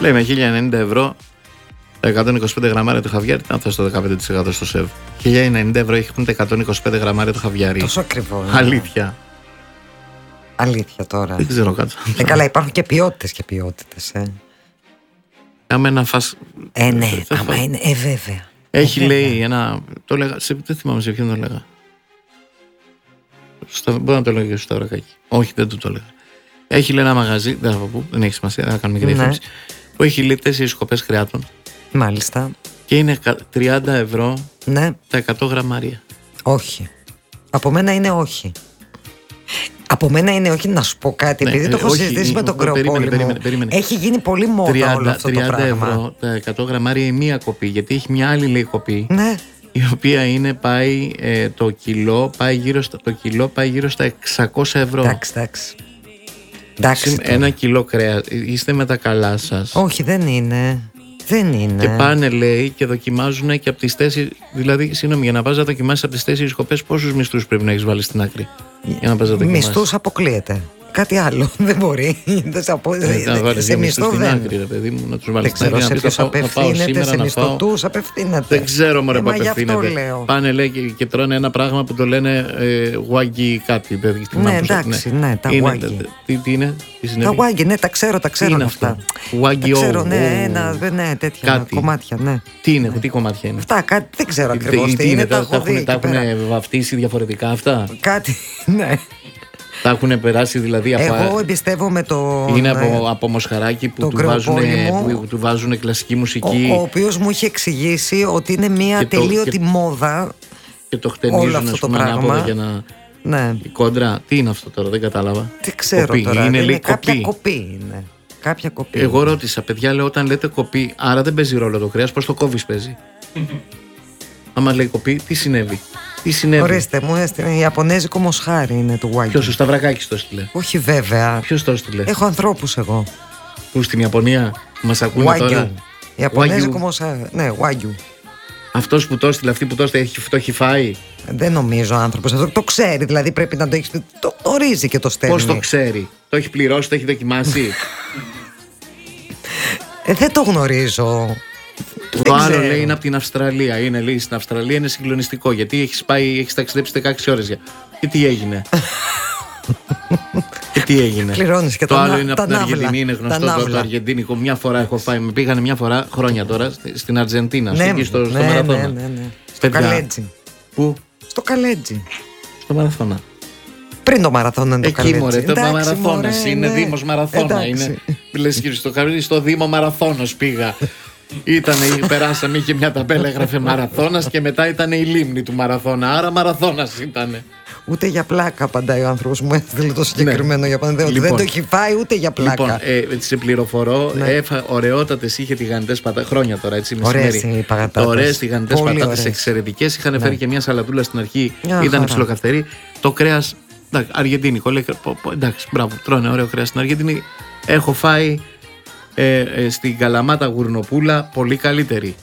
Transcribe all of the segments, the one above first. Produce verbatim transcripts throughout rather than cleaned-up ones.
Λέει με χίλια ενενήντα ευρώ τα εκατόν είκοσι πέντε γραμμάρια του χαβιάρι. Τι να θες το δεκαπέντε τοις εκατό στο ΣΕΒ. χίλια ενενήντα ευρώ έχουν τα εκατόν είκοσι πέντε γραμμάρια του χαβιάρι. Τόσο ακριβό. Αλήθεια. Αλήθεια τώρα. Δεν ξέρω κάτω. Ε, καλά, υπάρχουν και ποιότητες και ποιότητες. Ε. Άμα να φας. Ε, ναι, άμα είναι. Ε, βέβαια. Έχει ε, λέει βέβαια. ένα. Το λέγα, σε, δεν θυμάμαι σε ποιον το λέγα. Στο, μπορεί να το λέγα και στο Σταυρακάκι. Όχι, δεν του το λέγα. Έχει λέει ένα μαγαζί, δεν θα πω πού, δεν έχει σημασία, δεν θα κάνουμε και διαφήμιση. Ναι. Που έχει λέει τέσσερις σκοπές κρεάτων. Μάλιστα. Και είναι τριάντα ευρώ ναι. τα εκατό γραμμάρια. Όχι. Από μένα είναι όχι. Από μένα είναι όχι, να σου πω κάτι, ναι, επειδή το έχω όχι, συζητήσει με τον Κρεοπόλυμο. Περίμενε, περίμενε, περίμενε. Έχει γίνει πολύ μόδα τριάντα, όλο αυτό το πράγμα. τριάντα ευρώ τα εκατό γραμμάρια η μία κοπή, γιατί έχει μια άλλη λέει κοπή. Ναι. Η οποία είναι, πάει ε, το κιλό, πάει γύρω στα, το κιλό πάει γύρω στα εξακόσια ευρώ. Εντάξει, εντάξει. εντάξει ένα κιλό κρέας, είστε με τα καλά σας. Όχι, δεν είναι. Δεν είναι. Και πάνε λέει και δοκιμάζουν και από τις τέσσερις. Δηλαδή, συγγνώμη, για να πας να δοκιμάσεις από τις τέσσερις κοπές, πόσους μισθούς πρέπει να έχεις βάλει στην άκρη. Για να πας να δοκιμάσεις. Μισθούς αποκλείεται. Κάτι άλλο δεν μπορεί. Δεν θα πω, ε, σε μισθό δεν. Στην άκρη, ρε παιδί μου, να τους βάλεις στην άκρη. Δεν ξέρω σε ποιους απευθύνεται, σε μισθωτούς απευθύνεται. Δεν ξέρω μωρέ που απευθύνεται. Πάνε λέει και, και τρώνε ένα πράγμα που το λένε γουάγκι κάτι. Ναι, εντάξει, ναι, τα γουάγκι. Τι είναι, τα γουάγκι, ναι, τα ξέρω, τα ξέρω αυτά. Γουάγκι ξέρω, ναι, ναι, τέτοια κομμάτια, ναι. Τι είναι, τι κομμάτια είναι. Αυτά, κάτι δεν ξέρω ακριβώς τι είναι. Τα έχουν βαφτίσει διαφορετικά αυτά. Κάτι, ναι. Τα έχουν περάσει δηλαδή από. Εγώ εμπιστεύομαι το. Είναι από, από Μοσχαράκι που του βάζουν, που του βάζουν κλασική μουσική. Ο, ο οποίος μου είχε εξηγήσει ότι είναι μια και τελείωτη το, και, μόδα. Και το χτενίζουν αυτό το πράγμα. Για να... Ναι. Η κόντρα. Τι είναι αυτό τώρα, δεν κατάλαβα. Τι ξέρω κοπή. τώρα. Είναι, είναι λέει, κάποια κοπή. κοπή είναι. Κάποια κοπή. Εγώ είναι. ρώτησα, παιδιά, λέω όταν λέτε κοπή, άρα δεν παίζει ρόλο το κρέας, πώς το κόβεις παίζει. Άμα λέει κοπή, τι συνέβη. Τι συνέβη. Ορίστε, μου έστειλε Ιαπωνέζικο μοσχάρι είναι το Wagyu. Ποιος, ο Σταυρακάκης το έστειλε. Όχι βέβαια. Ποιος το έστειλε. Έχω ανθρώπους εγώ. Πού στην Ιαπωνία μας ακούνε Wagyu. τώρα. Ιαπωνέζικο μοσχάρι. Ναι, Wagyu. Αυτός που το έστειλε, αυτή που το έστειλε, το έχει φάει. Δεν νομίζω άνθρωπος αυτό το ξέρει, δηλαδή πρέπει να το έχει. Το ορίζει και το στέλνει. Πώς το ξέρει, το έχει πληρώσει, το έχει δοκιμάσει. ε, δεν το γνωρίζω. Το άλλο ξέρω. Λέει είναι από την Αυστραλία. Είναι λέει στην Αυστραλία, είναι συγκλονιστικό. Γιατί έχεις πάει, έχεις ταξιδέψει δεκαέξι ώρες. Και τι έγινε. Και τι έγινε. Κληρώνεις και το τα άλλο να, είναι από την Αργεντινή, είναι γνωστό το, το αργεντίνικο. Μια φορά έχω φάει, με πήγανε μια φορά χρόνια τώρα στην Αργεντίνα. Ναι, εκεί στο, ναι, στο ναι, μαραθώνα. Ναι, ναι, ναι. Στο Καλέτζι. Πού? Στο Καλέτζι. Στο μαραθώνα. Πριν το μαραθώνα είναι το Καλέτζι. Εκεί μωρέ, το μαραθώνας είναι, ναι. Δήμος μαραθώνα είναι. Λες κύριε στο, στο Δήμο Μαραθώνος πήγα. Ήτανε, περάσαμε, είχε μια ταμπέλα, έγραφε μαραθώνας και μετά ήταν η λίμνη του μαραθώνα. Άρα μαραθώνας ήτανε. Ούτε για πλάκα απαντάει ο άνθρωπος μου. Έστειλε το συγκεκριμένο, ναι. Για πάντα. Λοιπόν, δεν το έχει φάει ούτε για πλάκα. Λοιπόν, ε, σε πληροφορώ, ναι. Έφα, ωραιότατες είχε τηγανιτές πατάτες. Χρόνια τώρα, έτσι μεσημέρι. Ωραίες τηγανιτές πατάτες, εξαιρετικές. Είχαν ναι. Φέρει και μια σαλατούλα στην αρχή. Μια ήταν ψιλοκαυτερή. Το κρέας, εντάξει, αργεντίνικο. Λέει, εντάξει, μπράβο, τρώνε ωραίο κρέας στην Αργεντινή. Έχω φάει. Ε, ε, στην Καλαμάτα γουρνοπούλα πολύ καλύτερη.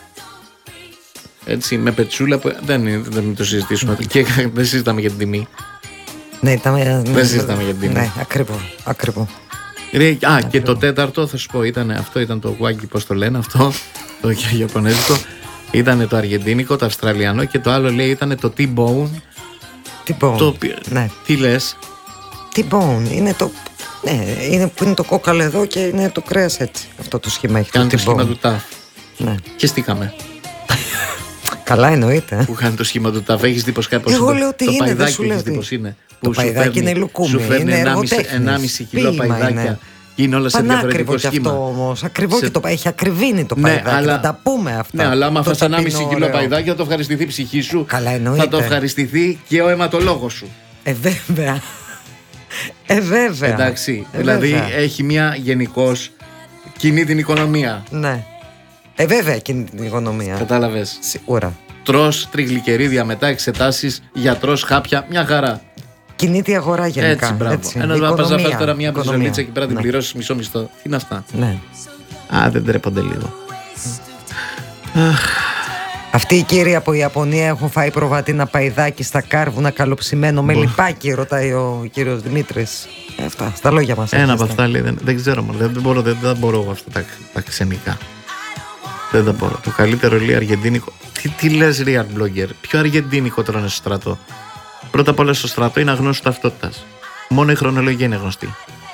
Έτσι, με πετσούλα που δεν, δεν το συζητήσουμε. Και δεν συζητάμε για την τιμή. Ναι, ήταν, δεν συζητάμε για την τιμή. Ναι, ακριβό, ακριβό. Ρε, α, ακριβό. Και το τέταρτο θα σου πω, ήταν, αυτό ήταν το γουάγκι, πώς το λένε αυτό, το Ιαπωνέζικο. Ήταν το αργεντίνικο, το αυστραλιανό και το άλλο λέει ήταν το T-bone. T-bone, το, ναι. Τι λες? T-bone, είναι το... Ναι, είναι που είναι το κόκαλο εδώ και είναι το κρέας έτσι. Αυτό το σχήμα έχει. Κάνει το, το σχήμα του ταφ. Ναι. Και στήκαμε. Καλά εννοείται. Που κάνει το σχήμα του ταφ. Έχεις δει πως κάπως εγώ είναι. λέω τι το είναι, παϊδάκι σου λέω έχεις δει πως είναι. Το παϊδάκι είναι λουκούμι. Σου φέρνει ενάμιση κιλό παϊδάκια. Είναι. Είναι όλα σε διαφορετικό σχήμα. Αυτό όμως. Ακριβό σε... και το έχει ακριβήνει το παϊδάκι. Ναι, αλλά... Να τα πούμε αυτά. Ναι, αλλά άμα φας ενάμιση κιλό παϊδάκι θα το ευχαριστηθεί η ψυχή σου. Καλά εννοείται. Θα το ευχαριστηθεί και ο αιματολόγος σου. Ε, βέβαια. Ε, βέβαια. Εντάξει, ε, δηλαδή βέβαια. Έχει μια γενικώς κινεί την οικονομία. Ναι. Ε, βέβαια κινεί την οικονομία. Κατάλαβες. Σίγουρα. Τρως τριγλικερίδια, μετά εξετάσεις, γιατρός, χάπια, μια χαρά. Κινείται η αγορά γενικά. Έτσι, μπράβο. Έτσι. Ένα να πας να φας τώρα μια μπριζολίτσα και πέρα να την πληρώσεις μισό μισθό. Τι είναι αυτά. Ναι. Α, δεν τρέπονται λίγο. Αυτοί οι κύριοι από η Ιαπωνία έχουν φάει προβατίνα παϊδάκι στα κάρβουνα καλοψημένο με λιπάκι, ρωτάει ο κύριος Δημήτρης. Ε, αυτά, στα λόγια μας. Ένα από αυτά λέει, δεν, δεν ξέρω, δεν, δεν μπορώ, δεν, δεν μπορώ αυτά τα, τα ξενικά. Δεν τα μπορώ. Το καλύτερο λέει αργεντίνικο. Τι, τι λες real blogger, ποιο αργεντίνικο τρώνε στο στρατό? Πρώτα απ' όλα στο στρατό είναι αγνώστου ταυτότητας. Μόνο η χρονολογία είναι γνωστή.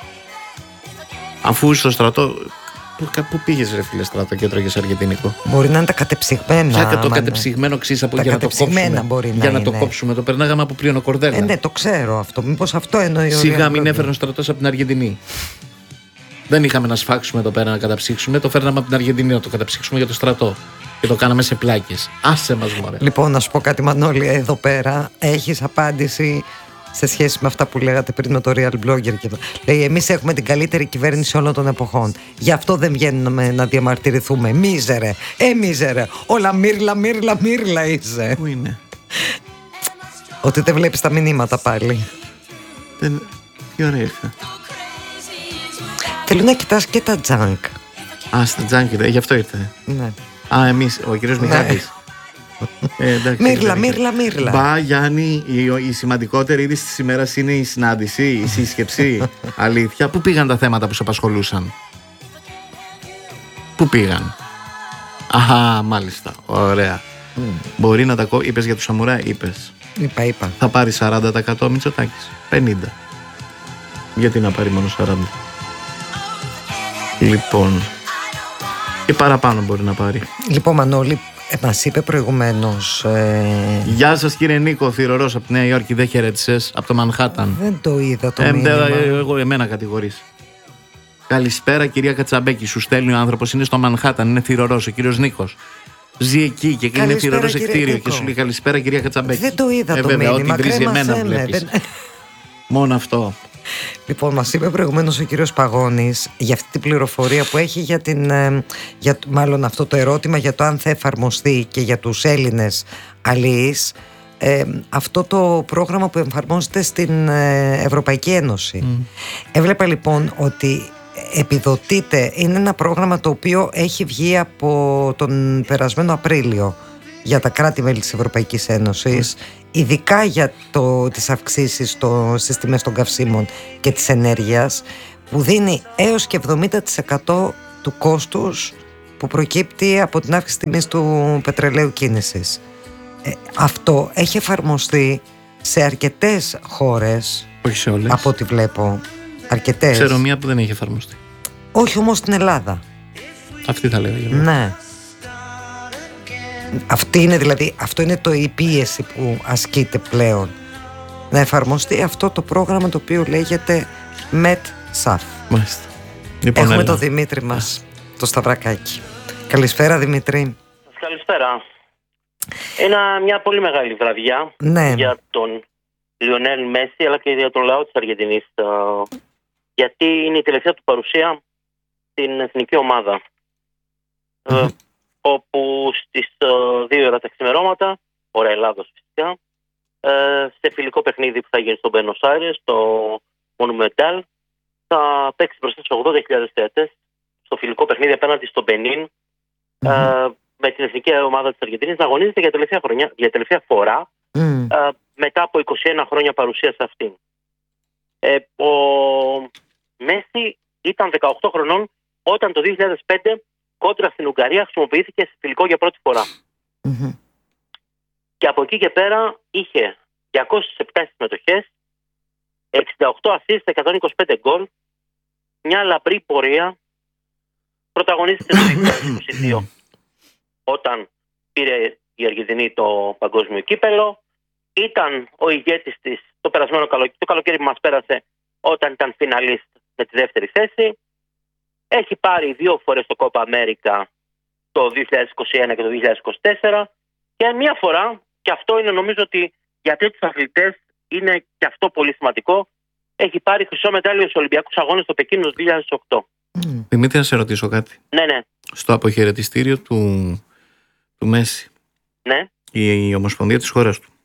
Αφού στο στρατό. Πού, πού πήγες ρε φίλε στρατό και τρώγες αργεντίνικο? Μπορεί να είναι τα κατεψυγμένα. Ποια το κατεψυγμένο ξύσαπο για να το κόψουμε? Μπορεί να για να είναι. το κόψουμε. Το περνάγαμε από πλειονοκορδέλα. Ε, ναι, το ξέρω αυτό. Μήπως αυτό εννοεί? Σιγά μην έφερνε ο στρατός από την Αργεντινή. Δεν είχαμε να σφάξουμε εδώ πέρα να καταψύξουμε. Το φέρναμε από την Αργεντινή να το καταψύξουμε για το στρατό. Και το κάναμε σε πλάκες. Άσε μας μωρέ. Λοιπόν, να σου πω κάτι Μανώλη, εδώ πέρα έχεις απάντηση σε σχέση με αυτά που λέγατε πριν με το Real Blogger και το... Λέει, εμείς έχουμε την καλύτερη κυβέρνηση όλων των εποχών. Γι' αυτό δεν βγαίνουμε να διαμαρτυρηθούμε. Μίζερε, ε μίζερε. Όλα μύρλα, μύρλα, μύρλα είσαι. Πού είναι? Ότι δεν βλέπεις τα μηνύματα πάλι. Δεν... Τι ωραία ήρθα. Θέλω να κοιτάς και τα junk. Α, στα junk, γι' αυτό ήρθε. Ναι. Α, εμείς, ο κύριος Μιχάλης. Ε, εντάξει, μύρλα, μύρλα, μύρλα. Μπα, Γιάννη, η, η σημαντικότερη είδηση της ημέρας είναι η συνάντηση, η σύσκεψη. Αλήθεια. Πού πήγαν τα θέματα που σε απασχολούσαν? Πού πήγαν? Αχα, μάλιστα. Ωραία. Mm. Μπορεί να τα κόψει. Είπες για του Σαμουρά, είπες. Είπα, είπα. Θα πάρει σαράντα τοις εκατό Μητσοτάκης. πενήντα. Γιατί να πάρει μόνο σαράντα? Λοιπόν. Και παραπάνω μπορεί να πάρει. Λοιπόν, Μανώλη, ε, μας είπε προηγουμένως. Ε... Γεια σας κύριε Νίκο, θηρορός από τη Νέα Υόρκη. Δεν χαιρέτησες? Από το Μανχάταν. Δεν το είδα το ε, μήνυμα. Ε, εγώ εμένα κατηγορείς. Καλησπέρα κυρία Κατσαμπέκη. Σου στέλνει ο άνθρωπος, είναι στο Μανχάταν, είναι θηρορός, ο κύριος Νίκος. Ζει εκεί και είναι θηρορός σε κτίριο και σου λέει καλησπέρα κυρία Κατσαμπέκη. Δεν το είδα ε, το βέβαια, μήνυμα. Ό,τι βρίζει εμένα βλέπεις. Δεν... Μόνο αυτό. Λοιπόν, μας είπε προηγουμένως ο κύριος Παγώνης για αυτή την πληροφορία που έχει για την, για, μάλλον αυτό το ερώτημα για το αν θα εφαρμοστεί και για τους Έλληνες αλλοίς ε, αυτό το πρόγραμμα που εφαρμόζεται στην Ευρωπαϊκή Ένωση. Mm. Έβλεπα λοιπόν ότι επιδοτείται, είναι ένα πρόγραμμα το οποίο έχει βγει από τον περασμένο Απρίλιο για τα κράτη-μέλη της Ευρωπαϊκής Ένωσης, mm. ειδικά για το, τις αυξήσεις στο, στις τιμές των καυσίμων και της ενέργειας, που δίνει έως και εβδομήντα τοις εκατό του κόστους που προκύπτει από την αύξηση τιμής του πετρελαίου κίνησης. Ε, αυτό έχει εφαρμοστεί σε αρκετές χώρες. Όχι σε όλες. Από ό,τι βλέπω. Αρκετές. Ξέρω μία που δεν έχει εφαρμοστεί. Όχι όμως στην Ελλάδα. Αυτή θα λέω. Ναι. Αυτή είναι δηλαδή, αυτό είναι το η πίεση που ασκείται πλέον. Να εφαρμοστεί αυτό το πρόγραμμα το οποίο λέγεται MedSafe. Μάλιστα. Λοιπόν, έχουμε τον Δημήτρη μας, το Σταυρακάκι. Καλησπέρα Δημήτρη. Καλησπέρα. Είναι μια πολύ μεγάλη βραδιά, ναι, για τον Λιονέλ Μέση αλλά και για τον λαό της Αργεντινής, γιατί είναι η τελευταία του παρουσία στην εθνική ομάδα. Mm-hmm. Όπου στις δύο ώρα τα ξημερώματα, ώρα Ελλάδος φυσικά, σε φιλικό παιχνίδι που θα γίνει στο Μπένος Άιρες, στο Monumental, θα παίξει μπροστά στους ογδόντα χιλιάδες θεατές στο φιλικό παιχνίδι απέναντι στο Μπενίν, mm-hmm. με την εθνική ομάδα της Αργεντινής να αγωνίζεται για τελευταία, χρονιά, για τελευταία φορά mm. μετά από είκοσι ένα χρόνια παρουσία σε αυτήν. Ε, ο Μέση ήταν δεκαοκτώ χρονών όταν το δύο χιλιάδες πέντε κόντρα στην Ουγγαρία χρησιμοποιήθηκε σε φιλικό για πρώτη φορά. Mm-hmm. Και από εκεί και πέρα είχε διακόσιες επτά συμμετοχές, εξήντα οκτώ ασίστ, εκατόν είκοσι πέντε γκολ, μια λαμπρή πορεία. Πρωταγωνίστηκε το δύο χιλιάδες είκοσι δύο όταν πήρε η Αργεντινή το παγκόσμιο κύπελο. Ήταν ο ηγέτης της το περασμένο καλοκαίρι, το καλοκαίρι που μας πέρασε, όταν ήταν φιναλίστ με τη δεύτερη θέση. Έχει πάρει δύο φορές το Copa America το δύο χιλιάδες είκοσι ένα και το δύο χιλιάδες είκοσι τέσσερα και μία φορά, και αυτό είναι νομίζω ότι για τέτοιους αθλητές είναι και αυτό πολύ σημαντικό, έχει πάρει χρυσό μετάλλιο στους Ολυμπιακούς Αγώνες στο Πεκίνο το δύο χιλιάδες οκτώ. Mm. Δημήτρη, να σε ρωτήσω κάτι. Ναι, ναι. Στο αποχαιρετιστήριο του, του Μέση, ναι, η, η Ομοσπονδία της χώρας του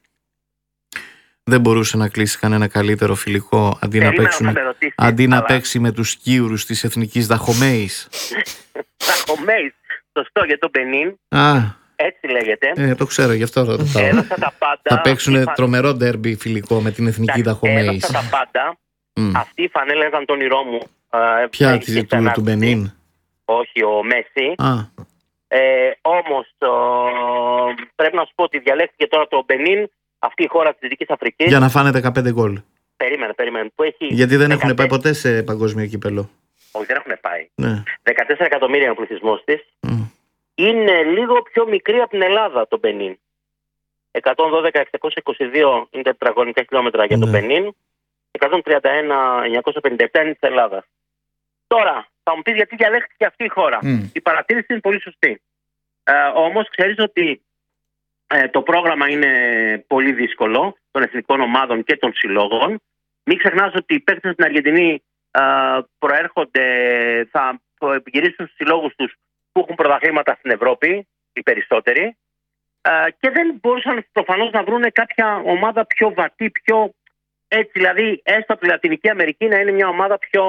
δεν μπορούσε να κλείσει κανένα καλύτερο φιλικό αντί, να παίξει, να ρωτήσει, αντί αλλά... να παίξει με τους σκίουρους της εθνικής Δαχομέης. Δαχομέης, σωστό, για τον Μπενίν. Α, Έτσι λέγεται. Ε, το ξέρω, γι' αυτό ρωτάω. Έδωσα τα πάντα. Θα παίξουν Φα... τρομερό ντέρμπι φιλικό με την εθνική Δαχομέης. Έδωσα τα πάντα. Mm. Αυτή η φανέλα ήταν το όνειρό μου. Ποια της, του, του Μπενίν? Όχι, ο Μέση. Ah. Ε, όμως πρέπει να σου πω ότι διαλέχθηκε τώρα το Μπενίν, αυτή η χώρα της Δυτικής Αφρικής. Για να φάνε δεκαπέντε γκολ. Περίμενε, περίμενε. Που έχει Γιατί δεν δεκατέσσερα... έχουν πάει ποτέ σε παγκόσμιο κύπελο. Όχι, δεν έχουν πάει. Ναι. δεκατέσσερα εκατομμύρια είναι ο πληθυσμός της. Mm. Είναι λίγο πιο μικρή από την Ελλάδα το Μπενίν. εκατόν δώδεκα χιλιάδες εξακόσια είκοσι δύο είναι τα τετραγωνικά χιλιόμετρα για ναι. το Μπενίν. εκατόν τριάντα ένα χιλιάδες εννιακόσια πενήντα επτά είναι της Ελλάδας. Τώρα, θα μου πεις γιατί διαλέχθηκε αυτή η χώρα. Mm. Η παρατήρηση είναι πολύ σωστή. Ε, όμως ξέρεις ότι ε, το πρόγραμμα είναι πολύ δύσκολο των εθνικών ομάδων και των συλλόγων. Μην ξεχνάς ότι οι παίκτες στην Αργεντινή ε, προέρχονται, θα γυρίσουν στους συλλόγους τους που έχουν πρωταθλήματα στην Ευρώπη, οι περισσότεροι, ε, και δεν μπορούσαν προφανώς να βρουν κάποια ομάδα πιο βατή, πιο έτσι, δηλαδή έστω από τη Λατινική Αμερική να είναι μια ομάδα πιο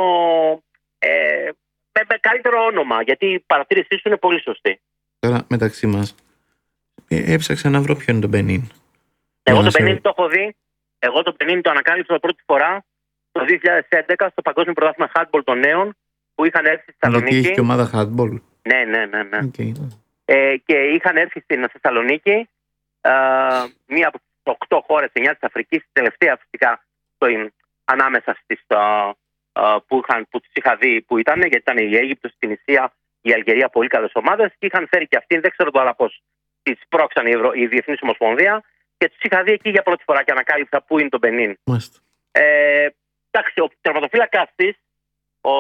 ε, με, με καλύτερο όνομα, γιατί η παρατήρησή σου είναι πολύ σωστή. Τώρα μεταξύ μας ε, έψαξα να βρω ποιο είναι το Μπενίν. Εγώ το Μπενίν σε... το έχω δει. Εγώ το Μπενίν το ανακάλυψα πρώτη φορά το δύο χιλιάδες έντεκα στο Παγκόσμιο Πρωτάθλημα Handball των Νέων που είχαν έρθει στη Θεσσαλονίκη. Εκεί έχει και ομάδα Handball. Ναι, ναι, ναι, ναι. Okay. Ε, και είχαν έρθει στην Θεσσαλονίκη ε, μία από τις οκτώ χώρες, εννιά της Αφρικής, τελευταία φυσικά το, ανάμεσα στις uh, uh, που, είχαν, που τους είχα δει που ήταν, γιατί ήταν η Αίγυπτος, η Τινησία, η Αλγερία, πολύ καλές ομάδες, και είχαν φέρει και αυτήν, δεν ξέρω τώρα πώς τις πρόξαν η, Ευρω... η Διεθνής Ομοσπονδία, και τους είχα δει εκεί για πρώτη φορά και ανακάλυψα πού είναι το Μπενίν. Ε, εντάξει, ο τερματοφύλακας της, ο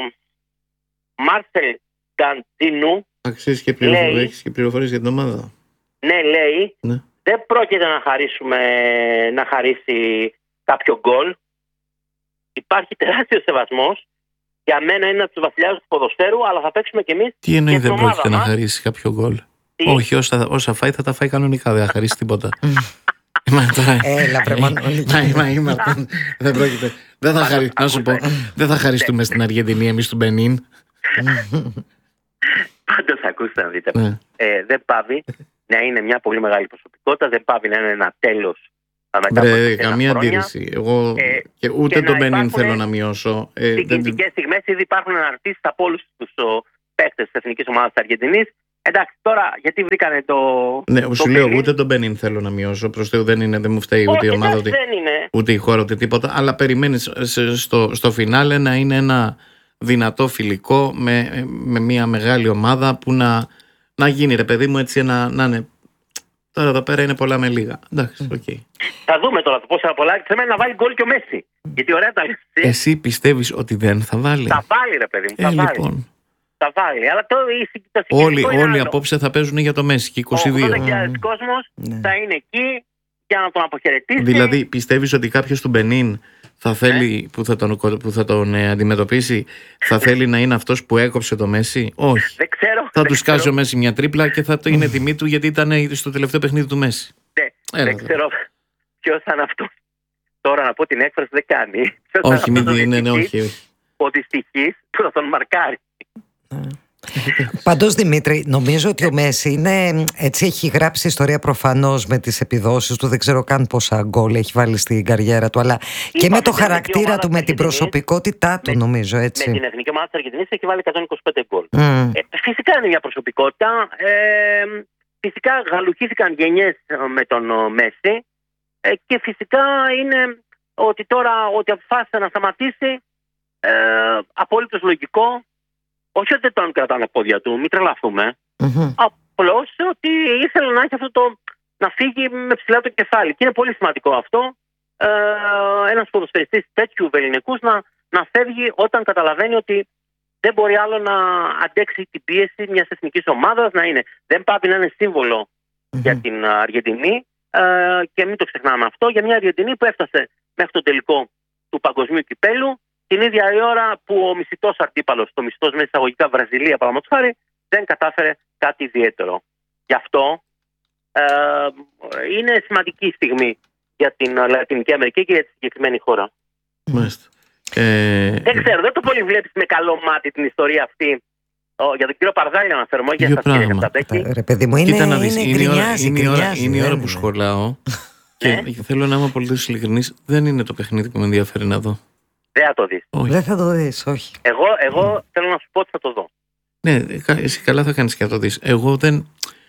Μάρσελ Γκαντίνου, Αξίζεις και πληροφορίες, έχεις και πληροφορίες για την ομάδα. Ναι, λέει, ναι. δεν πρόκειται να χαρίσουμε, να χαρίσει κάποιο γκολ. Υπάρχει τεράστιος σεβασμός. Για μένα είναι από τους βασιλιάδες του ποδοσφαίρου, αλλά θα παίξουμε κι εμείς. Τι εννοεί δεν πρόκειται μας. να χαρίσει κάποιο γκολ? Όχι, όσα, όσα φάει θα τα φάει κανονικά, δεν θα χαρίσει τίποτα. Έλα, βρε δεν πρόκειται. Δεν θα χαρί... να σου πω, δεν θα χαριστούμε στην Αργεντινή εμείς του Μπενίν. Πάντως ακούστε να δείτε. ε, δεν πάβει να είναι μια πολύ μεγάλη προσωπικότητα, δεν πάβει να είναι ένα τέλος. Βρε, καμία αντίρρηση. Εγώ ε, και ούτε και τον Μπενίν θέλω να μειώσω. Ε, Συγκινητικές δεν... στιγμές, ήδη υπάρχουν αναρτήσεις από όλους τους παίκτες της εθνικής ομάδας της Αργεντινής. Εντάξει, τώρα γιατί βρήκανε το. Ναι, σου λέω ούτε τον Μπενίν θέλω να μειώσω. Προς Θεού δεν είναι, δεν μου φταίει ούτε η ομάδα, ούτε, ούτε η χώρα, ούτε τίποτα. Αλλά περιμένεις στο, στο φινάλε να είναι ένα δυνατό φιλικό με, με μια μεγάλη ομάδα που να, να γίνει, ρε παιδί μου, έτσι ένα, να είναι. Τώρα εδώ πέρα είναι πολλά με λίγα. Εντάξει, οκ. Okay. Θα δούμε τώρα το πόσα είναι πολλά. Θέλουμε να βάλει γκολ και ο Μέση. Γιατί ωραία τα λες. Εσύ πιστεύεις ότι δεν θα βάλει? Θα βάλει, ρε παιδί μου. Ε, θα βάλει. Λοιπόν. Θα βάλει. Αλλά το, το όλοι όλοι απόψε θα παίζουν για το Μέση και είκοσι δύο. Ο ογδόντα χιλιάδες κόσμος mm. θα είναι εκεί για να τον αποχαιρετήσει. Δηλαδή πιστεύεις ότι κάποιος του Μπενίν θα θέλει, που θα τον, που θα τον ε, αντιμετωπίσει, θα θέλει να είναι αυτός που έκοψε το Μέση? Όχι. Δεν ξέρω. Θα του σκάσει ο Μέση μια τρίπλα και θα το είναι τιμή του, γιατί ήταν στο τελευταίο παιχνίδι του Μέση. Ναι, Έλα, δεν ξέρω ποιος θα είναι αυτό. Τώρα να πω την έκφραση δεν κάνει. Όχι, μην είναι, ναι, όχι, όχι. Ο δυστυχής που θα τον μαρκάρει. Πάντως Δημήτρη, νομίζω ότι ο Μέση είναι, έτσι έχει γράψει ιστορία προφανώς με τις επιδόσεις του, δεν ξέρω καν πόσα γκολ έχει βάλει στην καριέρα του, αλλά Είπα και με το χαρακτήρα του, με την προσωπικότητά του, με, νομίζω, έτσι. Με την εθνική ομάδα της Αργεντινής έχει βάλει εκατόν είκοσι πέντε γκολ. Mm. Ε, φυσικά είναι μια προσωπικότητα. Ε, φυσικά γαλουχήθηκαν γενιές με τον Μέση ε, και φυσικά είναι ότι τώρα ότι αποφάσισε να σταματήσει ε, απόλυτος λογικό. Όχι ότι δεν τον κρατάνε πόδια του, μην τρελαθούμε. Mm-hmm. Απλώς ότι ήθελε να έχει αυτό το. Να φύγει με ψηλά το κεφάλι. Και είναι πολύ σημαντικό αυτό. Ε, ένας ποδοσφαιριστής τέτοιου βεληνικούς να, να φεύγει όταν καταλαβαίνει ότι δεν μπορεί άλλο να αντέξει την πίεση μιας εθνικής ομάδας. Να είναι. Δεν πάει να είναι σύμβολο mm-hmm. για την Αργεντινή. Ε, και μην το ξεχνάμε αυτό. Για μια Αργεντινή που έφτασε μέχρι το τελικό του Παγκοσμίου Κυπέλου. Την ίδια ώρα που ο μισητός αντίπαλος, το μισητός με εισαγωγικά Βραζιλία, παραδείγματος χάρη, δεν κατάφερε κάτι ιδιαίτερο. Γι' αυτό ε, είναι σημαντική στιγμή για την Λατινική Αμερική και για τη συγκεκριμένη χώρα. Μάλιστα. Ε... Δεν ξέρω, δεν το πολύ βλέπεις με καλό μάτι την ιστορία αυτή Για τον κύριο Παρδάλη αναφέρομαι, όχι για εσάς, κύριε Κασταμπέκη. Ρε παιδί μου, είναι, είναι, είναι, είναι, γκρινιάζει, είναι, γκρινιάζει, είναι η ώρα που σχολάω και ναι. θέλω να είμαι απολύτως ειλικρινής. Δεν είναι το παιχνίδι που με ενδιαφέρει να δω. Δεν θα το δεις. Δεν θα το δεις, όχι. Εγώ, εγώ mm. θέλω να σου πω ότι θα το δω. Ναι, εσύ καλά θα κάνεις και να το δεις. Εγώ δεν,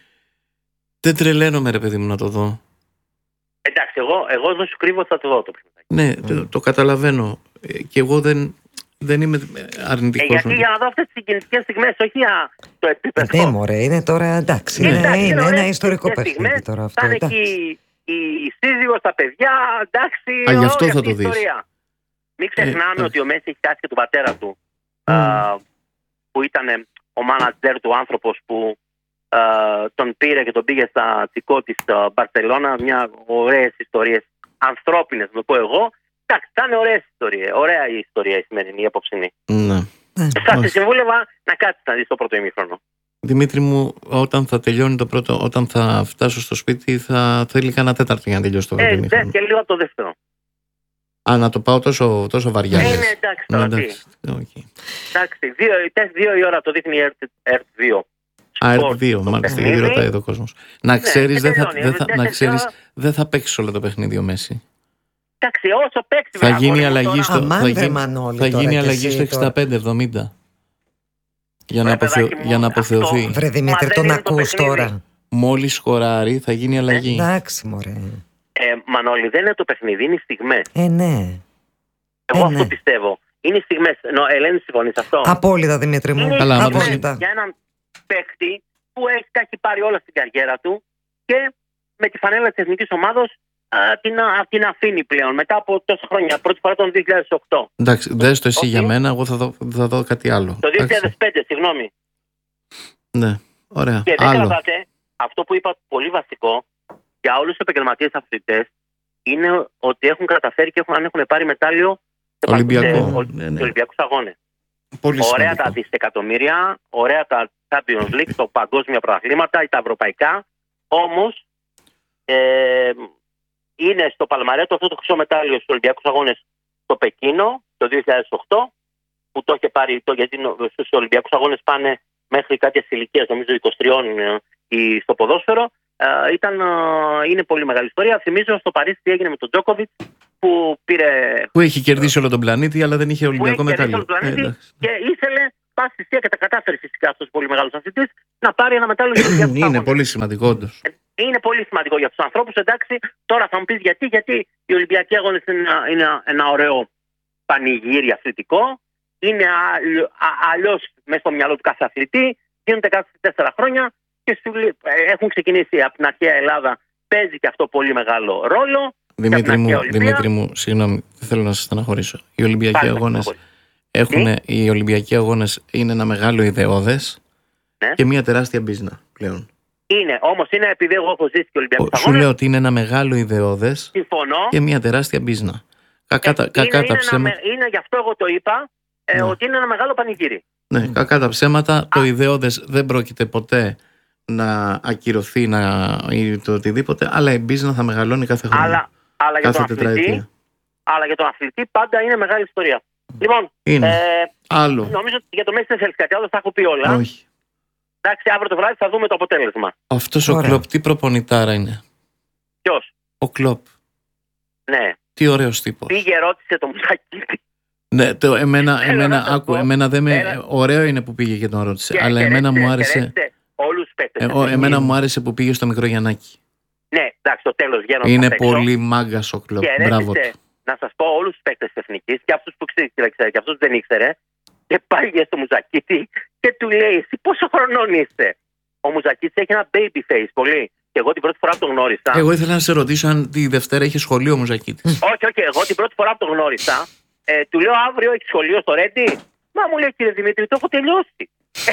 δεν τρελαίνομαι, ρε παιδί μου, να το δω. Εντάξει, εγώ, εγώ δεν σου κρύβω ότι θα το δω το παιχνίδι. Ναι, mm. το, το καταλαβαίνω. Και εγώ δεν... Δεν είμαι αρνητικός. Ε, γιατί για να δω αυτές τις συγκινητικές στιγμές, όχι για το επίπεδο. Ναι, μωρέ, είναι τώρα εντάξει. Είναι, είναι, είναι ένα ιστορικό παιχνίδι τώρα αυτό. Θα είναι εκεί η, η σύζυγος, τα παιδιά, εντάξει. Α, γι' αυτό θα το δεις. Ιστορία. Μην ξεχνάμε ε, ότι ο Μέση έχει χάσει και τον πατέρα του, Mm. α, που ήταν ο μάνατζερ του, άνθρωπος που α, τον πήρε και τον πήγε στα δικό της Μπαρσελόνα. Μια ωραίες ιστορίες, ανθρώπινες, να το πω εγώ. Εντάξει, θα είναι ωραίες ιστορίες. Ωραία η ιστορία η σημερινή, η απόψινή. Ναι. Θα σε συμβούλευα να κάτσεις να δεις το πρώτο ημίχρονο. Δημήτρη μου, όταν θα τελειώνει το πρώτο, όταν θα φτάσω στο σπίτι, θα θέλει κανένα τέταρτο για να τελειώσει το πρώτο ε, ημίχρονο. Και λίγο από το δεύτερο. Α, να το πάω τόσο, τόσο βαριά. Ε, ναι, εντάξει, τώρα τι. Okay. Εντάξει, δύο, δύο η ώρα το δείχνει η ΕΡΤ δύο. Α, ΕΡΤ δύο, μάλιστα, γιατί ρωτάει εδώ ο κόσμος. Να ξέρεις, ναι, δεν θα, δεν θα, να ξέρεις, δεν θα παίξεις όλο το παιχνίδι ο Μέση. Εντάξει, όσο παίξει θα γίνει αλλαγή στο, θα γίνει, Μανώλη, θα γίνει αλλαγή στο εξήντα πέντε εβδομήντα για, να αποθεω, για να αποθεωθεί. Βρε Δημήτρη, τον ακούς τώρα. Μόλις σκοράρει θα γίνει αλλαγή. Ε, εντάξει μωρέ. Ε, Μανώλη, δεν είναι το παιχνίδι, είναι οι στιγμές. Ε, ναι. Εγώ ε, αυτό ναι. πιστεύω. Είναι οι στιγμές. Νο, Ελένη, συμφωνείς αυτό? Απόλυτα, Δημήτρη μου. Καλά, απόλυτα. Για έναν παίκτη που έχει, έχει πάρει όλα στην καριέρα του και με τη φανέλα της εθνικής ομάδος α, την, α, την αφήνει πλέον μετά από τόσα χρόνια. Πρώτη φορά τον δύο χιλιάδες οκτώ. Εντάξει, δες το εσύ okay. για μένα, εγώ θα δω, θα δω κάτι άλλο. Το δύο χιλιάδες πέντε, συγγνώμη. Ναι, ωραία. Και δεν κρατάτε, αυτό που είπα πολύ βασικό για όλους τους επαγγελματίες αθλητές είναι ότι έχουν καταφέρει και έχουν, αν έχουν πάρει μετάλλιο σε Ολυμπιακό, ναι, ναι. Ολυμπιακούς αγώνες. Πολύ ωραία σημαντικό. Τα δισεκατομμύρια, ωραία τα Champions League, τα παγκόσμια πρωταθλήματα ή τα ευρωπαϊκά. Όμως ε, είναι στο Παλμαρέτο αυτό το χρυσό μετάλλιο στους Ολυμπιακούς αγώνες στο Πεκίνο το δύο χιλιάδες οκτώ, που το είχε πάρει, το, γιατί στους Ολυμπιακούς αγώνες πάνε μέχρι κάποιες ηλικίες, νομίζω είκοσι τρία ε, στο ποδόσφαιρο. Uh, ήταν, uh, είναι πολύ μεγάλη ιστορία. Θυμίζω στο Παρίσι τι έγινε με τον Τζόκοβιτς που πήρε. Που έχει κερδίσει όλο τον πλανήτη, αλλά δεν είχε Ολυμπιακό μετάλλιο. Που έχει κερδίσει όλο τον πλανήτη ε, και ήθελε, πάση θυσία και τα κατάφερε φυσικά αυτός ο πολύ μεγάλος αθλητής, να πάρει ένα μετάλλιο για τον Είναι αγώνες. Πολύ σημαντικό, όντως. Είναι πολύ σημαντικό για τους ανθρώπους. Εντάξει, τώρα θα μου πεις γιατί, γιατί οι Ολυμπιακοί αγώνες είναι ένα, είναι ένα ωραίο πανηγύρι αθλητικό. Είναι αλλιώς μέσα στο μυαλό του κάθε αθλητή. Γίνονται κάθε τέσσερα χρόνια. Και έχουν ξεκινήσει από την αρχαία Ελλάδα, παίζει και αυτό πολύ μεγάλο ρόλο. Δημήτρη μου, Δημήτρη μου, συγγνώμη, δεν θέλω να σας στεναχωρήσω. Οι Ολυμπιακοί αγώνες, έχουν, οι Ολυμπιακοί αγώνες είναι ένα μεγάλο ιδεώδες ναι. και μια τεράστια μπίζνα πλέον. Είναι, όμως είναι επειδή εγώ έχω ζήσει και Ολυμπιακούς αγώνες. Σου λέω ότι είναι ένα μεγάλο ιδεώδες συμφωνώ. Και μια τεράστια μπίζνα. Κακά τα ψέματα. Είναι, είναι γι' αυτό εγώ το είπα, ε, ναι. ότι είναι ένα μεγάλο πανηγύρι. Ναι, mm. κακά τα ψέματα, Α. το ιδεώδες δεν πρόκειται ποτέ να ακυρωθεί να, ή το οτιδήποτε, αλλά η μπίζνα θα μεγαλώνει κάθε χρόνο. Αλλά, αλλά, για τον αθλητή, αλλά για τον αθλητή πάντα είναι μεγάλη ιστορία. Λοιπόν, είναι. Ε, άλλο. Νομίζω ότι για το Μέση δεν θέλει κάτι άλλο, θα έχω πει όλα. Όχι. Εντάξει, αύριο το βράδυ θα δούμε το αποτέλεσμα. Αυτός ο Κλοπ τι προπονητάρα είναι? Ποιος? Ο Κλοπ. Ναι. Τι ωραίος τύπος. Πήγε, ρώτησε το Μουζακίτη. Ναι, το, εμένα, εμένα, άκου, εμένα δεν με, Έλα. ωραίο είναι που πήγε και τον ρώτησε, και, αλλά και εμένα μου άρεσε. Όλους τους παίκτες. Ε, εμένα μου άρεσε που πήγε στο μικρό Γιαννάκη. Ναι, εντάξει, το τέλος βγαίνω. Είναι πολύ μάγκας ο Κλοπ. Μπράβο του. Να σας πω όλους τους παίκτες της Εθνικής και αυτούς που ξέρει και αυτούς που δεν ήξερε. Και πάει στο Μουζακίτη και του λέει: εσύ πόσο χρονών είστε? Ο Μουζακίτης έχει ένα baby face πολύ. Και εγώ την πρώτη φορά που τον γνώρισα. Εγώ ήθελα να σε ρωτήσω αν τη Δευτέρα είχε σχολείο ο Μουζακίτης. Όχι, όχι. Εγώ την πρώτη φορά που τον γνώρισα, ε, του λέω: αύριο έχει σχολείο στο Ρέντι? Μα μου λέει: κύριε Δημήτρη, το έχω τελειώσει.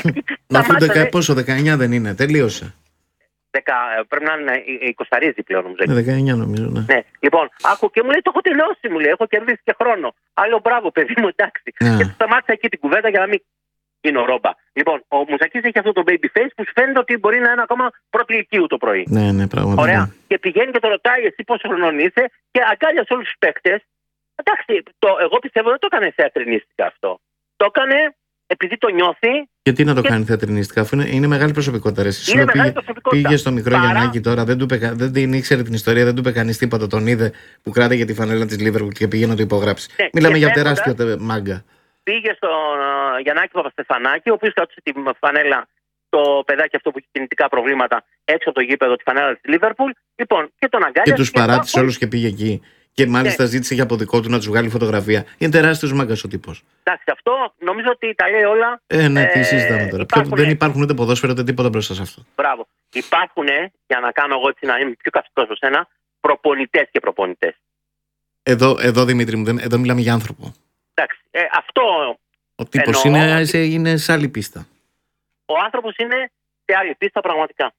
Μα αφού δεκα, πόσο, δεκαεννιά δεν είναι, τελείωσε. Δεκα, πρέπει να είναι εικοσαρίζει πλέον νομίζω. Ναι, δεκαεννιά νομίζω, ναι. ναι. Λοιπόν, άκου και μου λέει: το έχω τελειώσει, μου λέει: έχω κερδίσει και χρόνο. Άλλο μπράβο, παιδί μου, εντάξει. Yeah. Και σταμάτησα εκεί την κουβέντα για να μην γίνω ρόμπα. Λοιπόν, ο Μουζακής έχει αυτό το baby face που σου φαίνεται ότι μπορεί να είναι ακόμα πρώτη ηλικίου το πρωί. Ναι, ναι, πραγματικά. Ωραία. Και πηγαίνει και το ρωτάει: εσύ πόσο χρονών είσαι? Και αγκάλιασε όλους τους παίκτες. Εντάξει, το, εγώ πιστεύω δεν το έκανε θεατρινίστικα αυτό. Το έκανε επειδή το νιώθει. Γιατί να το και... κάνει θεατρινιστικά, αφού είναι, είναι μεγάλη προσωπικότητα. Ρε. Είναι μεγάλη πήγε, προσωπικότητα. Πήγε στο μικρό Παρά... Γιαννάκη τώρα, δεν, του πε, δεν την ήξερε την ιστορία, δεν του είπε κανείς τίποτα. Τον είδε που κράταγε τη φανέλα της Λίβερπουλ και πήγε να το υπογράψει. Ναι, Μιλάμε για τεράστιο μάγκα. Πήγε στον uh, Γιαννάκη Παπαστεφανάκη, ο οποίος κράτησε τη φανέλα, το παιδάκι αυτό που έχει κινητικά προβλήματα, έξω από το γήπεδο, τη φανέλα της Λίβερπουλ. Λοιπόν, και τον αγκάλιασε. Και τους παράτησε όλους και πήγε εκεί. Και μάλιστα ναι. ζήτησε για από δικό του να τους βγάλει φωτογραφία. Είναι τεράστιος μάγκας ο τύπος. Εντάξει, αυτό νομίζω ότι τα λέει όλα. Ε, ναι, τι συζητάμε τώρα. Υπάρχουν... Δεν υπάρχουν ούτε ποδόσφαιρα ούτε τίποτα μπροστά σε αυτό. Μπράβο. Υπάρχουν, για να κάνω εγώ έτσι να είμαι πιο καυστικός προς ένα, προπονητές και προπονητές. Εδώ, εδώ Δημήτρη μου, εδώ μιλάμε για άνθρωπο. Εντάξει, ε, αυτό. Ο τύπος είναι, σε, είναι σε άλλη πίστα. Ο άνθρωπος είναι σε άλλη πίστα πραγματικά.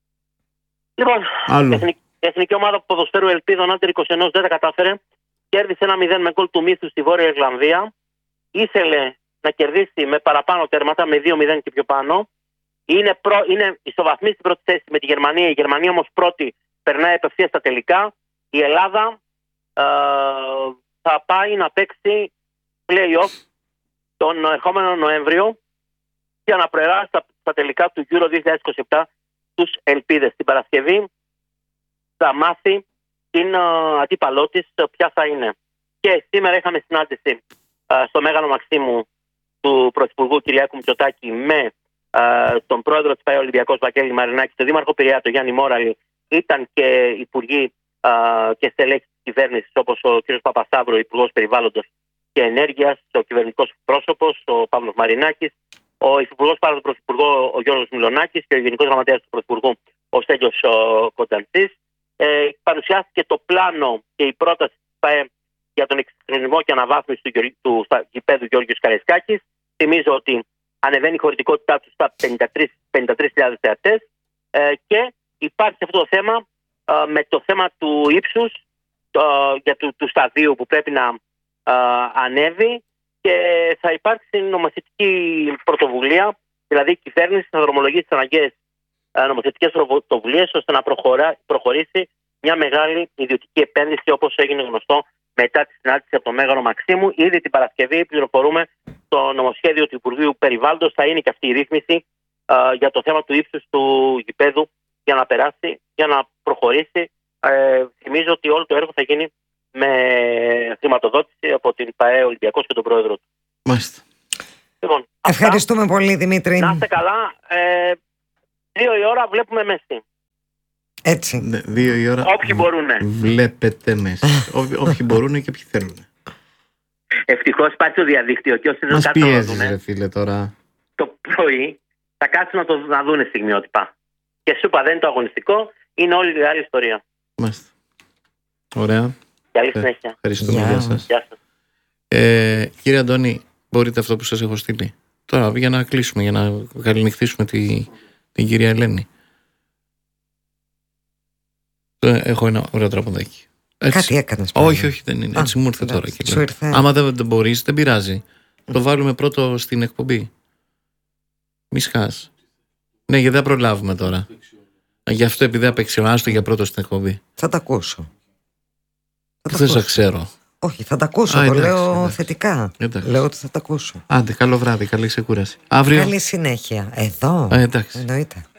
Λοιπόν, εθνική, εθνική ομάδα ποδοσφαίρου Ελπίδων Άντερ είκοσι ένα δεν τα κατάφερε. Κέρδισε ένα μηδέν με γκολ του Μύθου στη Βόρεια Ιρλανδία. Ήθελε να κερδίσει με παραπάνω τέρματα, με δύο μηδέν και πιο πάνω. Είναι, προ, είναι ισοβαθμής στην πρώτη θέση με τη Γερμανία. Η Γερμανία όμως πρώτη περνάει απευθείας στα τελικά. Η Ελλάδα ε, θα πάει να παίξει play-off τον ερχόμενο Νοέμβριο για να προεράσει στα, στα τελικά του Euro είκοσι είκοσι επτά τους Ελπίδες. Την Παρασκευή θα μάθει την uh, αντίπαλό της uh, ποια θα είναι. Και σήμερα είχαμε συνάντηση uh, στο Μέγαρο Μαξίμου του Πρωθυπουργού Κυριάκου Μητσοτάκη με uh, τον πρόεδρο της ΠΑΕ Ολυμπιακός Βαγγέλη Μαρινάκη, τον δήμαρχο Πειραιά, τον Γιάννη Μόραλη. Ήταν και υπουργοί uh, και στελέχοι της κυβέρνησης, όπως ο κ. Παπασταύρου, υπουργός Περιβάλλοντος και Ενέργειας, ο κυβερνητικός πρόσωπος, ο Παύλος Μαρινάκης, ο υφυπουργός παρά τον Πρωθυπουργό, ο Γιώργος Μιλονάκης, και ο γενικός γραμματέας του Πρωθυπουργού, ο Στέλιος Κονταντσής. Ε, παρουσιάστηκε το πλάνο και η πρόταση της ΠΑΕ για τον εξυγχρονισμό και αναβάθμιση του, του, του γηπέδου Γιώργιος Καραϊσκάκης. Θυμίζω ότι ανεβαίνει η χωρητικότητά του στα πενήντα τρεις χιλιάδες θεατές ε, και υπάρχει αυτό το θέμα ε, με το θέμα του ύψους ε, για του, του σταδίου που πρέπει να ε, ανέβει, και θα υπάρξει νομοθετική πρωτοβουλία, δηλαδή η κυβέρνηση θα δρομολογήσει τις αναγκαίες νομοθετικές πρωτοβουλίες ώστε να προχωρά, προχωρήσει μια μεγάλη ιδιωτική επένδυση, όπως έγινε γνωστό μετά τη συνάντηση από το Μέγαρο Μαξίμου. Ήδη την Παρασκευή πληροφορούμε το νομοσχέδιο του Υπουργείου Περιβάλλοντος, θα είναι και αυτή η ρύθμιση α, για το θέμα του ύψους του γηπέδου για να περάσει, για να προχωρήσει. Ε, θυμίζω ότι όλο το έργο θα γίνει με χρηματοδότηση από την ΠΑΕ Ολυμπιακός και τον πρόεδρο του. Μάλιστα. Λοιπόν, ευχαριστούμε αυτά. Πολύ Δημήτρη. Να είστε καλά. Ε, δύο η ώρα βλέπουμε Μέση. Έτσι. Ναι, δύο η ώρα. Όποιοι μπορούν. Βλέπετε Μέση. Όποιοι μπορούν και ποιοι θέλουν. Ευτυχώς υπάρχει το διαδίκτυο και όσοι δεν μας κάτσουν πιέζεις, να δουν, ρε φίλε, τώρα. Το πρωί θα κάτσουν να το να δουν στιγμιότυπα. Και σου είπα, δεν είναι το αγωνιστικό, είναι όλη η άλλη ιστορία. Μάλιστα. Ωραία. Καλή συνέχεια. Ευχαριστούμε. Γεια σας. Γεια σας. Ε, κύριε Αντώνη, μπορείτε αυτό που σας έχω στείλει τώρα για να κλείσουμε, για να καληνυχθήσουμε τη, την κυρία Ελένη. Έχω ένα ωραίο τραγουδάκι. Κάτι έκανες. Όχι, όχι, δεν είναι. Έτσι μου ήρθε τώρα. Και άμα δεν, δεν μπορείς, δεν πειράζει. Το βάλουμε πρώτο στην εκπομπή. Μη σκάς. Ναι, γιατί δεν προλάβουμε τώρα. Γι' αυτό, επειδή απεξιωνάζω για πρώτο στην εκπομπή. Θα τα ακούσω. Δεν θα ξέρω. Όχι, θα τα ακούσω. Α, το εντάξει, λέω εντάξει. θετικά. Εντάξει. Λέω ότι θα τα ακούσω. Άντε, καλό βράδυ, καλή ξεκούραση. Αύριο. Καλή συνέχεια. Εδώ. Α, εντάξει. Εννοείται.